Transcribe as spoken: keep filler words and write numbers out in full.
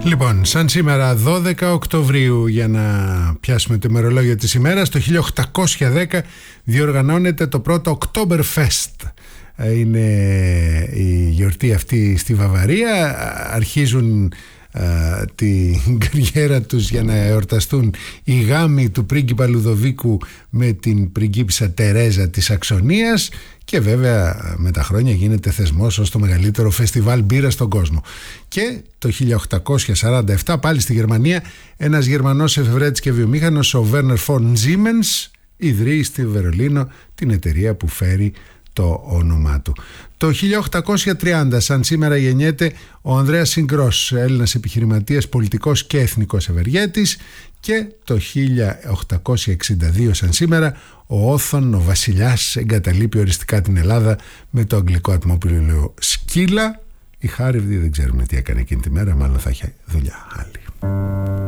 Λοιπόν, σαν σήμερα δώδεκα Οκτωβρίου, για να πιάσουμε το ημερολόγιο της ημέρας, το χίλια οκτακόσια δέκα διοργανώνεται το πρώτο Oktoberfest. Είναι η γιορτή αυτή στη Βαβαρία. Αρχίζουν Uh, την καριέρα τους για να εορταστούν οι γάμοι του πρίγκιπα Λουδοβίκου με την πριγκίπισσα Τερέζα της Σαξονίας, και βέβαια με τα χρόνια γίνεται θεσμός ως το μεγαλύτερο φεστιβάλ μπύρας στον κόσμο. Και το χίλια οκτακόσια σαράντα επτά πάλι στη Γερμανία ένας Γερμανός εφευρέτης και βιομήχανος, ο Werner von Siemens, ιδρύει στη Βερολίνο την εταιρεία που φέρει το όνομά του. Το χίλια οκτακόσια τριάντα σαν σήμερα γεννιέται ο Ανδρέας Συγκρός, Έλληνας επιχειρηματίας, πολιτικός και εθνικός ευεργέτης, και το χίλια οκτακόσια εξήντα δύο σαν σήμερα ο Όθων, ο βασιλιάς, εγκαταλείπει οριστικά την Ελλάδα με το αγγλικό ατμόπυλλο Σκύλα. Η Χάριβδη δεν ξέρουμε τι έκανε εκείνη τη μέρα, μάλλον θα είχε δουλειά.